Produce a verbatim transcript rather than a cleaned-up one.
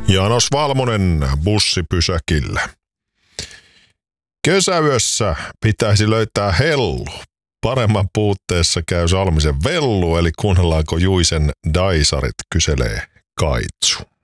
Janos Valmonen bussipysäkillä. Kesäyössä pitäisi löytää hellu. Paremman puutteessa käy Salmisen vellu, eli kuunnellaanko Juisen Daisarit, kyselee Kaitsu.